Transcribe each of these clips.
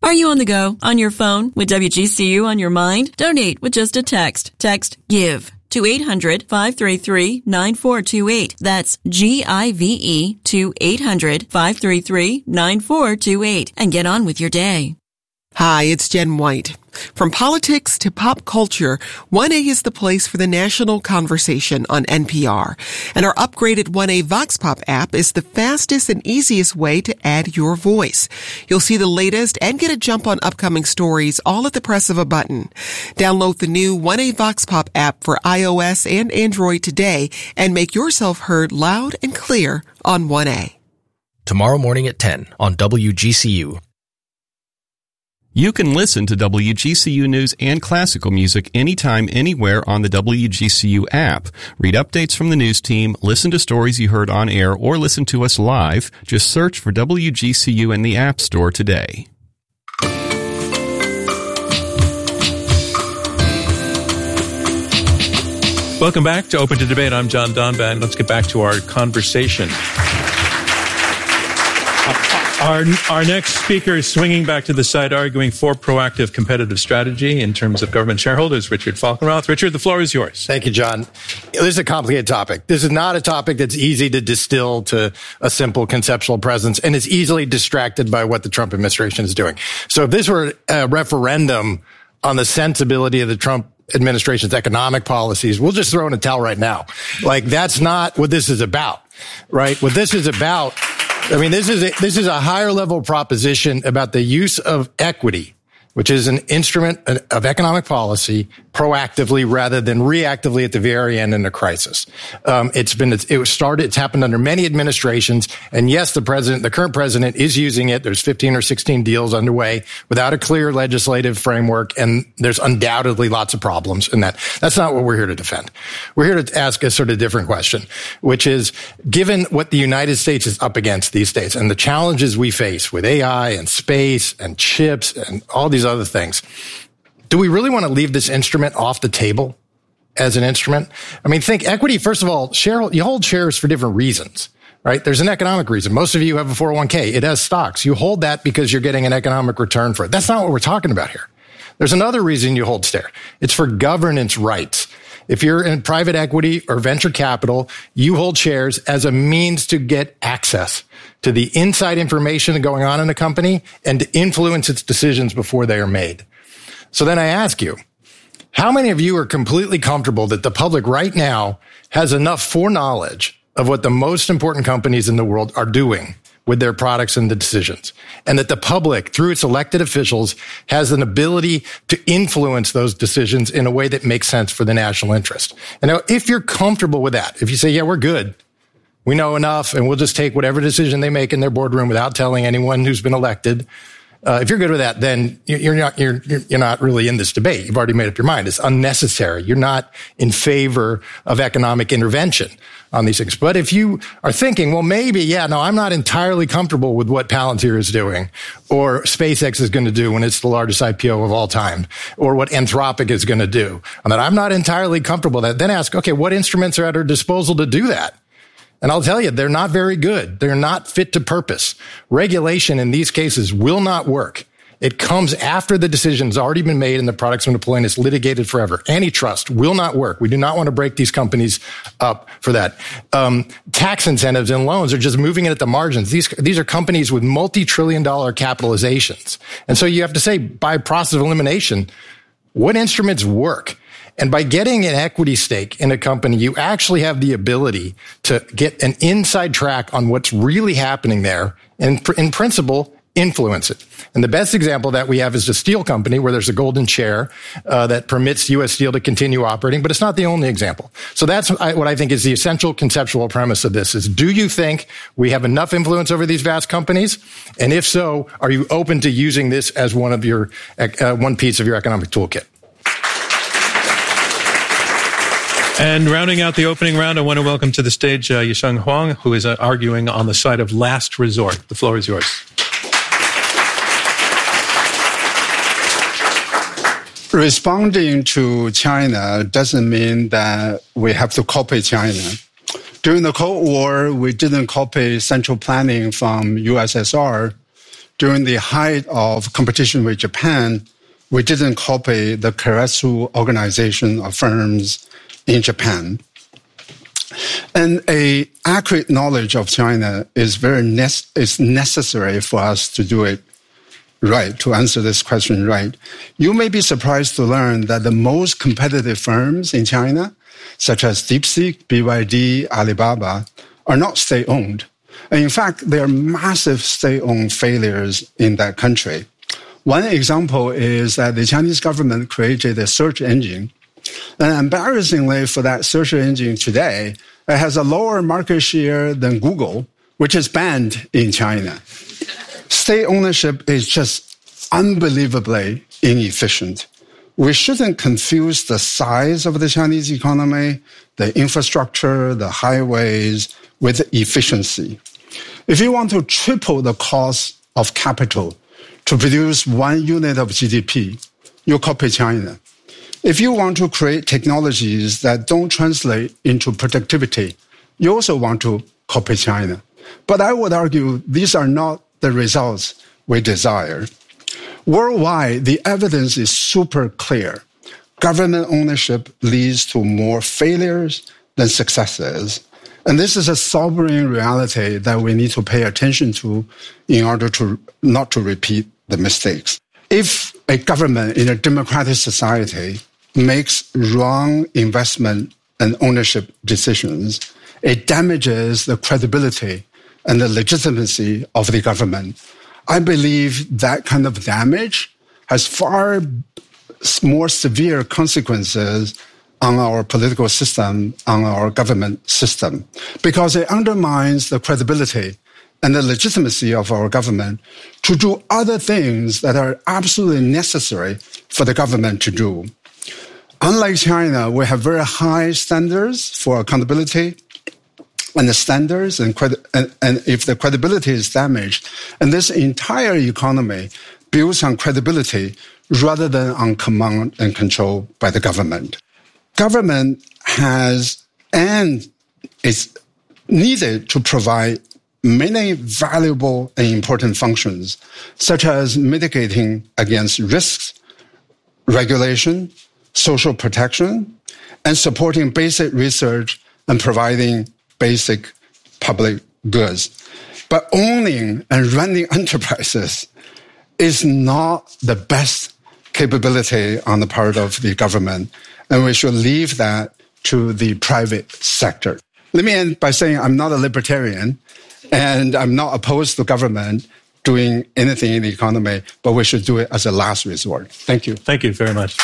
Are you on the go, on your phone, with WGCU on your mind? Donate with just a text. Text GIVE to 800-533-9428. That's GIVE to 800-533-9428. And get on with your day. Hi, it's Jen White. From politics to pop culture, 1A is the place for the national conversation on NPR. And our upgraded 1A Vox Pop app is the fastest and easiest way to add your voice. You'll see the latest and get a jump on upcoming stories all at the press of a button. Download the new 1A Vox Pop app for iOS and Android today and make yourself heard loud and clear on 1A. Tomorrow morning at 10 on WGCU. You can listen to WGCU News and classical music anytime, anywhere on the WGCU app. Read updates from the news team, listen to stories you heard on air, or listen to us live. Just search for WGCU in the App Store today. Welcome back to Open to Debate. I'm John Donvan. Let's get back to our conversation. Our next speaker is swinging back to the side, arguing for proactive competitive strategy in terms of government shareholders, Richard Falkenrath. Richard, the floor is yours. Thank you, John. This is a complicated topic. This is not a topic that's easy to distill to a simple conceptual presence, and it's easily distracted by what the Trump administration is doing. So if this were a referendum on the sensibility of the Trump administration's economic policies, we'll just throw in a towel right now. Like, that's not what this is about, right? What this is about, I mean, this is a higher level proposition about the use of equity, which is an instrument of economic policy, proactively rather than reactively at the very end in a crisis. It's happened under many administrations. And yes, the current president is using it. There's 15 or 16 deals underway without a clear legislative framework. And there's undoubtedly lots of problems in that. That's not what we're here to defend. We're here to ask a sort of different question, which is, given what the United States is up against these days and the challenges we face with AI and space and chips and all these other things, do we really want to leave this instrument off the table as an instrument? I mean, think equity, first of all, you hold shares for different reasons, right? There's an economic reason. Most of you have a 401k. It has stocks. You hold that because you're getting an economic return for it. That's not what we're talking about here. There's another reason you hold shares. It's for governance rights. If you're in private equity or venture capital, you hold shares as a means to get access to the inside information going on in a company and to influence its decisions before they are made. So then I ask you, how many of you are completely comfortable that the public right now has enough foreknowledge of what the most important companies in the world are doing with their products and the decisions, and that the public, through its elected officials, has an ability to influence those decisions in a way that makes sense for the national interest? And now, if you're comfortable with that, if you say, yeah, we're good, we know enough, and we'll just take whatever decision they make in their boardroom without telling anyone who's been elected, if you're good with that, then you're not really in this debate. You've already made up your mind. It's unnecessary. You're not in favor of economic intervention on these things. But if you are thinking, well, maybe, I'm not entirely comfortable with what Palantir is doing, or SpaceX is going to do when it's the largest IPO of all time, or what Anthropic is going to do, and that I'm not entirely comfortable with that, then ask, okay, what instruments are at our disposal to do that? And I'll tell you, they're not very good. They're not fit to purpose. Regulation in these cases will not work. It comes after the decision's already been made and the product's been deployed and it's litigated forever. Antitrust will not work. We do not want to break these companies up for that. Tax incentives and loans are just moving it at the margins. These are companies with multi-trillion-dollar capitalizations. And so you have to say, by process of elimination, what instruments work? And by getting an equity stake in a company, you actually have the ability to get an inside track on what's really happening there and, in principle, influence it. And the best example that we have is the steel company, where there's a golden chair that permits U.S. Steel to continue operating, but it's not the only example. So that's what I think is the essential conceptual premise of this is, do you think we have enough influence over these vast companies? And if so, are you open to using this as one piece of your economic toolkit? And rounding out the opening round, I want to welcome to the stage Yisheng Huang, who is arguing on the side of last resort. The floor is yours. Responding to China doesn't mean that we have to copy China. During the Cold War, we didn't copy central planning from USSR. during the height of competition with Japan, we didn't copy the Keiretsu organization of firms in Japan. And a accurate knowledge of China is is necessary for us to do it right, to answer this question right. You may be surprised to learn that the most competitive firms in China, such as DeepSeek, BYD, Alibaba, are not state-owned. And in fact, there are massive state-owned failures in that country. One example is that the Chinese government created a search engine. And embarrassingly for that search engine today, it has a lower market share than Google, which is banned in China. State ownership is just unbelievably inefficient. We shouldn't confuse the size of the Chinese economy, the infrastructure, the highways, with efficiency. If you want to triple the cost of capital to produce 1 unit of GDP, you copy China. If you want to create technologies that don't translate into productivity, you also want to copy China. But I would argue these are not the results we desire. Worldwide, the evidence is super clear. Government ownership leads to more failures than successes. And this is a sobering reality that we need to pay attention to in order to not to repeat the mistakes. If a government in a democratic society makes wrong investment and ownership decisions, it damages the credibility and the legitimacy of the government. I believe that kind of damage has far more severe consequences on our political system, on our government system, because it undermines the credibility and the legitimacy of our government to do other things that are absolutely necessary for the government to do. Unlike China, we have very high standards for accountability and the standards, and if the credibility is damaged, and this entire economy builds on credibility rather than on command and control by the government. Government has and is needed to provide many valuable and important functions, such as mitigating against risks, regulation, social protection, and supporting basic research and providing basic public goods. But owning and running enterprises is not the best capability on the part of the government, and we should leave that to the private sector. Let me end by saying I'm not a libertarian, and I'm not opposed to government doing anything in the economy, but we should do it as a last resort. Thank you. Thank you very much.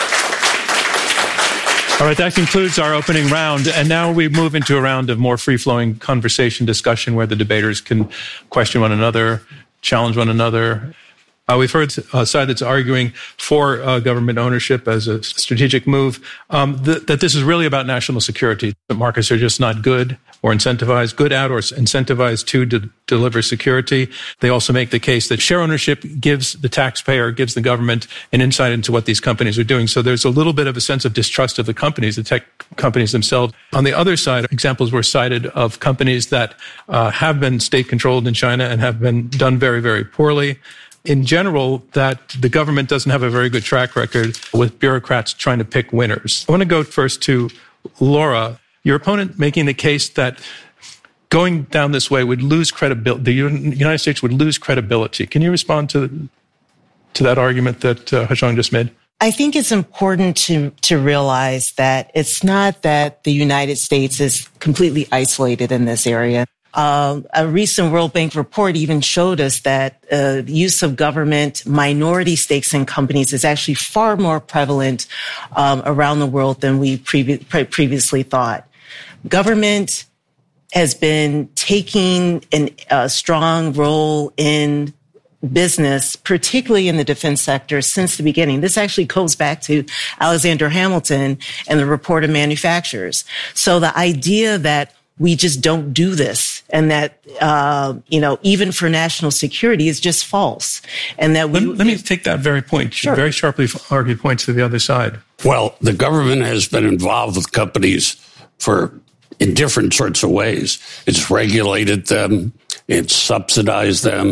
All right, that concludes our opening round. And now we move into a round of more free-flowing conversation discussion where the debaters can question one another, challenge one another. We've heard a side that's arguing for government ownership as a strategic move, that this is really about national security. The markets are just not good or incentivized, good at or incentivized to deliver security. They also make the case that share ownership gives the taxpayer, gives the government an insight into what these companies are doing. So there's a little bit of a sense of distrust of the companies, the tech companies themselves. On the other side, examples were cited of companies that have been state-controlled in China and have been done very, very poorly. In general, that the government doesn't have a very good track record with bureaucrats trying to pick winners. I want to go first to Laura. Your opponent making the case that going down this way would lose credibility. The United States would lose credibility. Can you respond to that argument that Hezhong just made? I think it's important to realize that it's not that the United States is completely isolated in this area. A recent World Bank report even showed us that the use of government minority stakes in companies is actually far more prevalent around the world than we previously thought. Government has been taking a strong role in business, particularly in the defense sector, since the beginning. This actually goes back to Alexander Hamilton and the report of manufacturers. So the idea that we just don't do this, and that even for national security is just false. And that let me take that very point, sure. Very sharply argued point to the other side. Well, the government has been involved with companies in different sorts of ways. It's regulated them, it's subsidized them,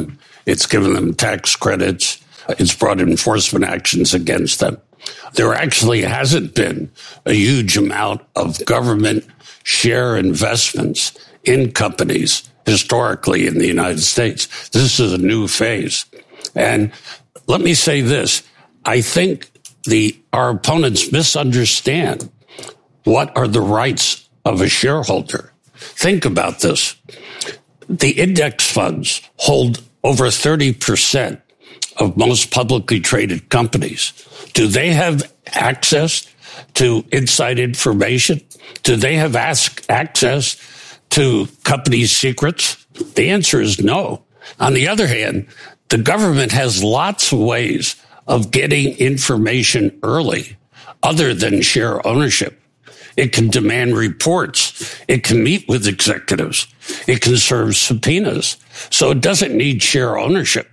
It's given them tax credits. It's brought enforcement actions against them. There actually hasn't been a huge amount of government share investments in companies historically in the United States. This is a new phase. And let me say this. I think our opponents misunderstand what are the rights of a shareholder. Think about this. The index funds hold over 30% of most publicly traded companies. Do they have access to inside information? Do they have access to company secrets? The answer is no. On the other hand, the government has lots of ways of getting information early other than share ownership. It can demand reports. It can meet with executives. It can serve subpoenas. So it doesn't need share ownership.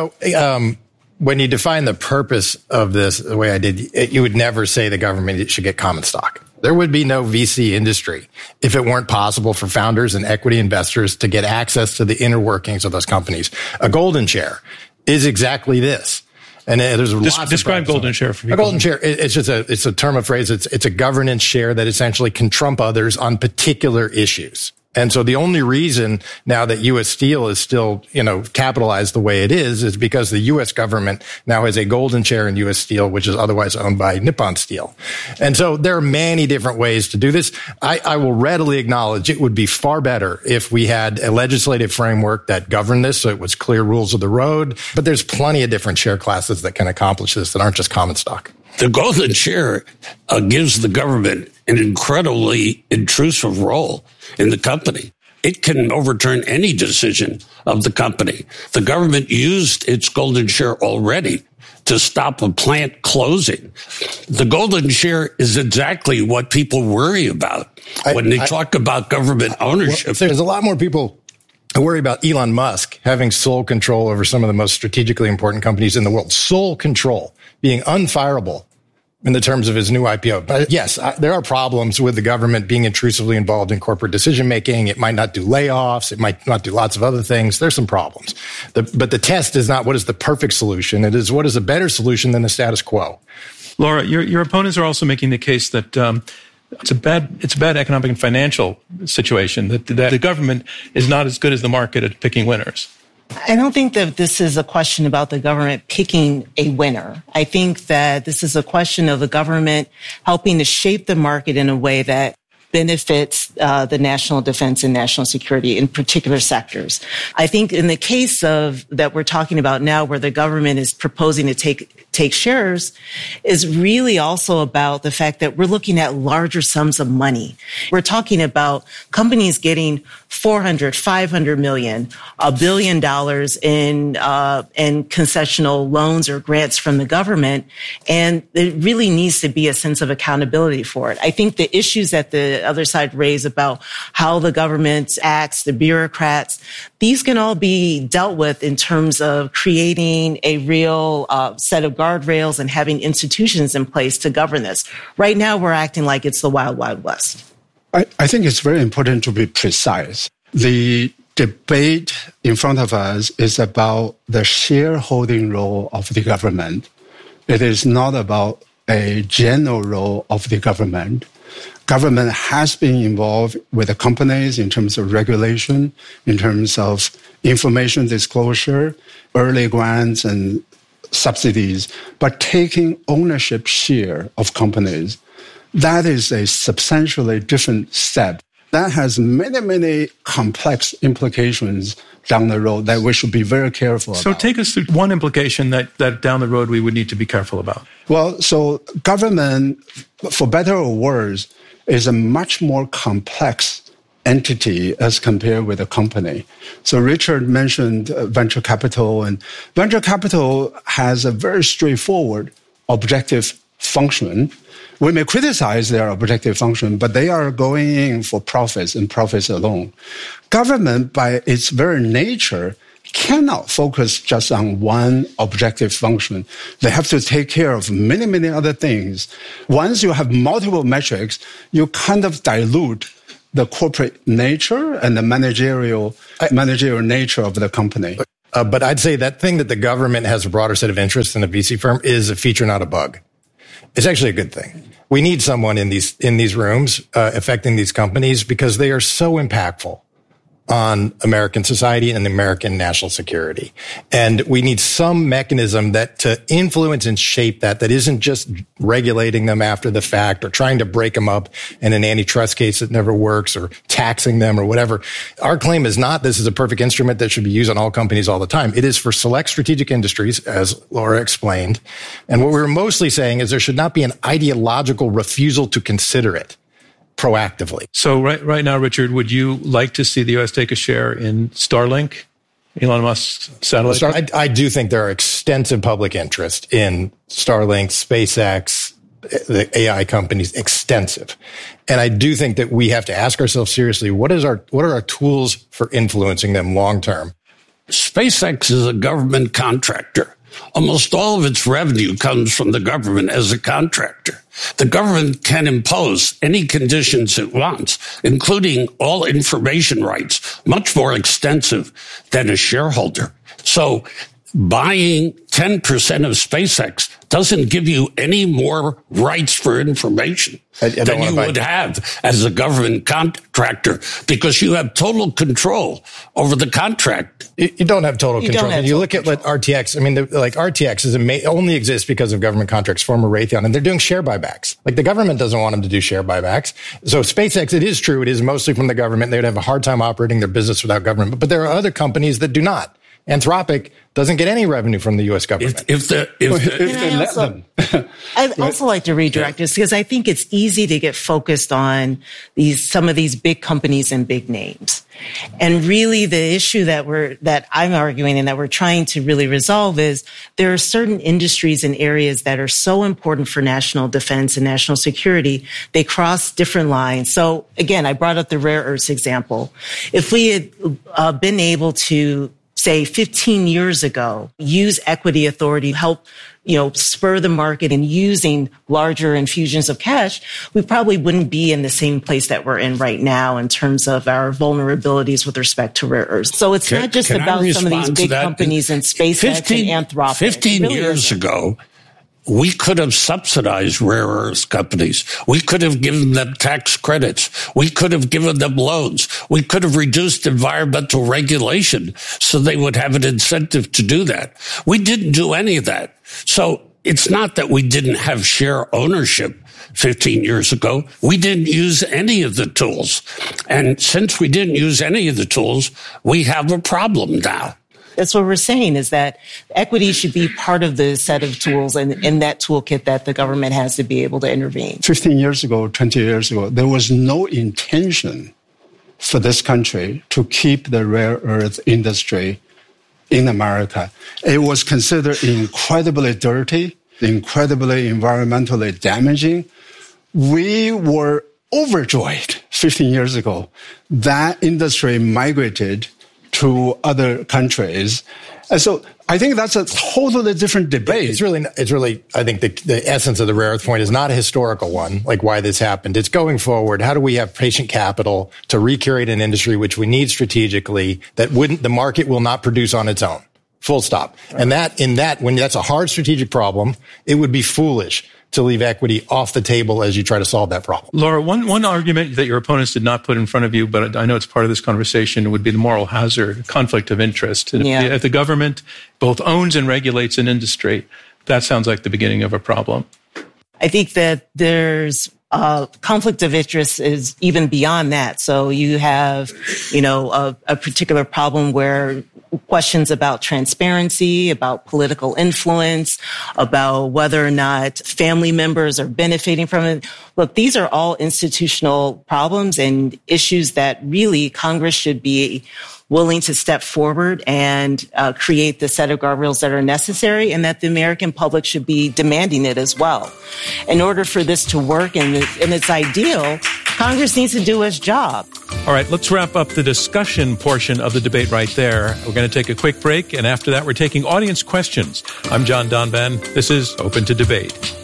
When you define the purpose of this the way I did, you would never say the government should get common stock. There would be no VC industry if it weren't possible for founders and equity investors to get access to the inner workings of those companies. A golden share is exactly this. And there's describe golden share for people. A golden share, it's a term of phrase. It's a governance share that essentially can trump others on particular issues. And so the only reason now that U.S. Steel is still, capitalized the way it is because the U.S. government now has a golden share in U.S. Steel, which is otherwise owned by Nippon Steel. And so there are many different ways to do this. I will readily acknowledge it would be far better if we had a legislative framework that governed this so it was clear rules of the road. But there's plenty of different share classes that can accomplish this that aren't just common stock. The golden share gives the government an incredibly intrusive role in the company. It can overturn any decision of the company. The government used its golden share already to stop a plant closing. The golden share is exactly what people worry about when they talk about government ownership. There's a lot more people who worry about Elon Musk having sole control over some of the most strategically important companies in the world. Sole control, being unfireable in the terms of his new IPO. But yes, there are problems with the government being intrusively involved in corporate decision-making. It might not do layoffs. It might not do lots of other things. There's some problems. But the test is not what is the perfect solution. It is what is a better solution than the status quo. Laura, your opponents are also making the case that it's a bad economic and financial situation, that the government is not as good as the market at picking winners. I don't think that this is a question about the government picking a winner. I think that this is a question of the government helping to shape the market in a way that benefits the national defense and national security in particular sectors. I think in the case of that we're talking about now, where the government is proposing to take shares, is really also about the fact that we're looking at larger sums of money. We're talking about companies getting $400, $500 million, $1 billion in concessional loans or grants from the government. And there really needs to be a sense of accountability for it. I think the issues that the other side raise about how the government acts, the bureaucrats, these can all be dealt with in terms of creating a real set of guardrails and having institutions in place to govern this. Right now, we're acting like it's the Wild, Wild West. I think it's very important to be precise. The debate in front of us is about the shareholding role of the government. It is not about a general role of the government. Government has been involved with the companies in terms of regulation, in terms of information disclosure, early grants and subsidies, but taking ownership share of companies, that is a substantially different step. That has many, many complex implications down the road that we should be very careful about. So take us through one implication that down the road we would need to be careful about. Well, so government, for better or worse, is a much more complex entity as compared with a company. So Richard mentioned venture capital, and venture capital has a very straightforward objective function. We may criticize their objective function, but they are going in for profits and profits alone. Government, by its very nature, cannot focus just on one objective function. They have to take care of many, many other things. Once you have multiple metrics, you kind of dilute the corporate nature and the managerial nature of the company. But I'd say that thing that the government has a broader set of interests than a VC firm is a feature, not a bug. It's actually a good thing. We need someone in these rooms affecting these companies because they are so impactful on American society and American national security. And we need some mechanism to influence and shape that isn't just regulating them after the fact or trying to break them up in an antitrust case that never works or taxing them or whatever. Our claim is not this is a perfect instrument that should be used on all companies all the time. It is for select strategic industries, as Laura explained. And what we're mostly saying is there should not be an ideological refusal to consider it proactively. So right now, Richard, would you like to see the U.S. take a share in Starlink, Elon Musk's satellite? I do think there are extensive public interest in Starlink, SpaceX, the AI companies, extensive. And I do think that we have to ask ourselves seriously, what are our tools for influencing them long term? SpaceX is a government contractor. Almost all of its revenue comes from the government as a contractor. The government can impose any conditions it wants, including all information rights, much more extensive than a shareholder. So buying 10% of SpaceX doesn't give you any more rights for information than you would have as a government contractor because you have total control over the contract. You don't have total control. If you look at what RTX, RTX only exists because of government contracts, former Raytheon, and they're doing share buybacks. Like the government doesn't want them to do share buybacks. So SpaceX, it is true, it is mostly from the government. They would have a hard time operating their business without government. But there are other companies that do not. Anthropic doesn't get any revenue from the U.S. government. If they let them. I'd also like to redirect this because I think it's easy to get focused on some of these big companies and big names. And really the issue that I'm arguing and that we're trying to really resolve is there are certain industries and areas that are so important for national defense and national security. They cross different lines. So again, I brought up the rare earths example. If we had been able to say 15 years ago, use equity authority to help, spur the market and using larger infusions of cash, we probably wouldn't be in the same place that we're in right now in terms of our vulnerabilities with respect to rare earths. So it's not just about some of these big companies and SpaceX and Anthropic. 15 years ago, we could have subsidized rare earth companies. We could have given them tax credits. We could have given them loans. We could have reduced environmental regulation so they would have an incentive to do that. We didn't do any of that. So it's not that we didn't have share ownership 15 years ago. We didn't use any of the tools. And since we didn't use any of the tools, we have a problem now. That's what we're saying is that equity should be part of the set of tools and in that toolkit that the government has to be able to intervene. 15 years ago, 20 years ago, there was no intention for this country to keep the rare earth industry in America. It was considered incredibly dirty, incredibly environmentally damaging. We were overjoyed 15 years ago. That industry migrated to other countries. And so I think that's a totally different debate. It's really, I think the essence of the rare earth point is not a historical one, like why this happened. It's going forward. How do we have patient capital to recreate an industry which we need strategically that the market will not produce on its own? Full stop. And when that's a hard strategic problem, it would be foolish to leave equity off the table as you try to solve that problem. Laura, one argument that your opponents did not put in front of you, but I know it's part of this conversation, would be the moral hazard, conflict of interest. And if the government both owns and regulates an industry, that sounds like the beginning of a problem. I think that there's conflict of interest is even beyond that. So you have, a particular problem where questions about transparency, about political influence, about whether or not family members are benefiting from it. Look, these are all institutional problems and issues that really Congress should be willing to step forward and create the set of guardrails that are necessary, and that the American public should be demanding it as well. In order for this to work and it's ideal, Congress needs to do its job. All right, let's wrap up the discussion portion of the debate right there. We're going to take a quick break, and after that, we're taking audience questions. I'm John Donvan. This is Open to Debate.